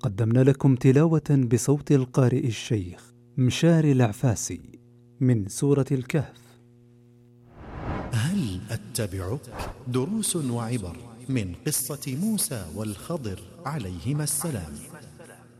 قدمنا لكم تلاوة بصوت القارئ الشيخ مشار العفاسي من سورة الكهف. هل أتبعك؟ دروس وعبر من قصة موسى والخضر عليهما السلام.